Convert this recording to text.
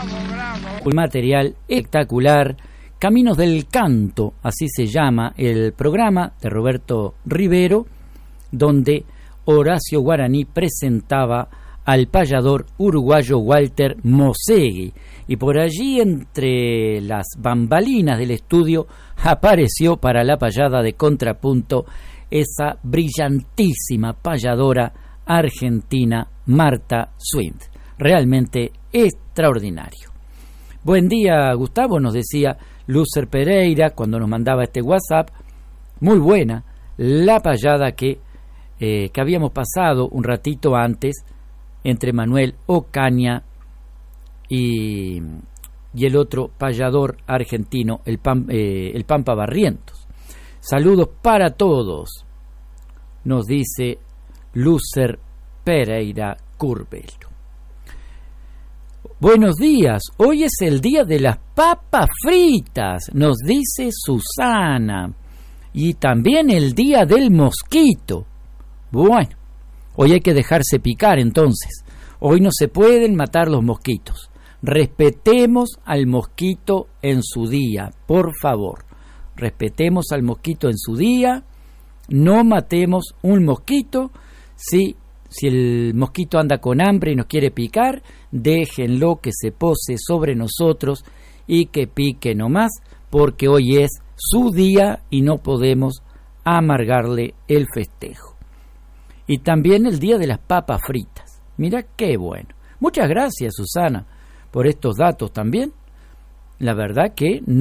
Un material espectacular, Caminos del Canto, así se llama el programa de Roberto Rivero, donde Horacio Guaraní presentaba al payador uruguayo Walter Mosegui, y por allí entre las bambalinas del estudio apareció para la payada de contrapunto esa brillantísima payadora argentina Marta Swint. Realmente extraordinario. Buen día, Gustavo, nos decía Lucer Pereira cuando nos mandaba este WhatsApp. Muy buena la payada que habíamos pasado un ratito antes entre Manuel Ocaña y el otro payador argentino, el Pampa Barrientos. Saludos para todos, nos dice Lucer Pereira Curbelo. Buenos días, hoy es el día de las papas fritas, nos dice Susana, y también el día del mosquito. Bueno, hoy hay que dejarse picar entonces, hoy no se pueden matar los mosquitos. Respetemos al mosquito en su día, por favor. Respetemos al mosquito en su día, no matemos un mosquito. Si el mosquito anda con hambre y nos quiere picar, déjenlo que se pose sobre nosotros y que pique nomás, porque hoy es su día y no podemos amargarle el festejo. Y también el día de las papas fritas. Mira qué bueno. Muchas gracias, Susana, por estos datos también. La verdad que